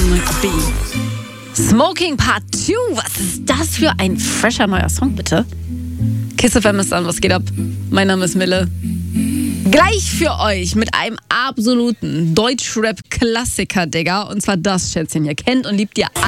B. Smoking Part 2. Was ist das für ein fresher neuer Song, bitte? Kiss FM ist an, was geht ab? Mein Name ist Mille. Gleich für euch mit einem absoluten Deutschrap-Klassiker, Digga. Und zwar das, Schätzchen. Ihr kennt und liebt ihr